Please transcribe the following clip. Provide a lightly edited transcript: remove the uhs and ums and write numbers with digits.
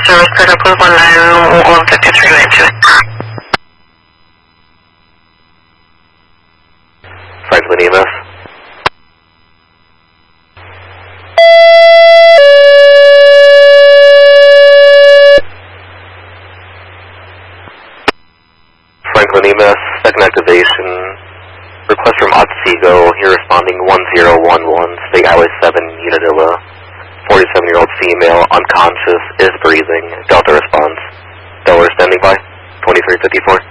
service center, please 15392. Franklin EMS. Franklin EMS, second activation. Request from Otsego, here responding 1011, State Highway 7, Unadilla. 47-year-old female, unconscious, is breathing. Delta responds. Delaware standing by, 2354.